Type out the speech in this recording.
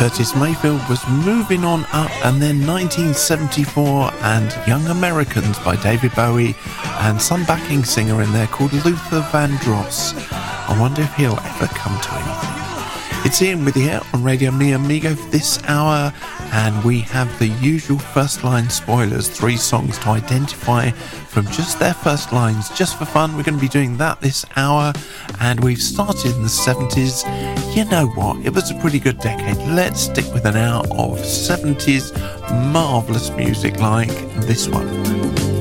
Curtis Mayfield was moving on up, and then 1974 and Young Americans by David Bowie and some backing singer in there called Luther Vandross. I wonder if he'll ever come to anything. It's Ian with you here on Radio Mi Amigo for this hour, and we have the usual first line spoilers, 3 songs to identify from just their first lines, just for fun. We're going to be doing that this hour, and we've started in the 70s. You know what, it was a pretty good decade. Let's stick with an hour of 70s marvellous music like this one.